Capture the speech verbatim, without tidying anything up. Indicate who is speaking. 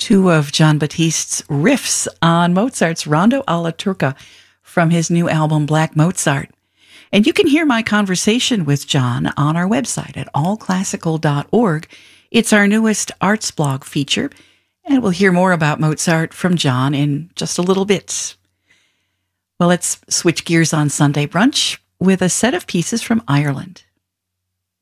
Speaker 1: two of Jon Batiste's riffs on Mozart's Rondo alla Turca from his new album Black Mozart. And you can hear my conversation with Jon on our website at all classical dot org. It's our newest arts blog feature, and we'll hear more about Mozart from Jon in just a little bit. Well, let's switch gears on Sunday Brunch with a set of pieces from Ireland.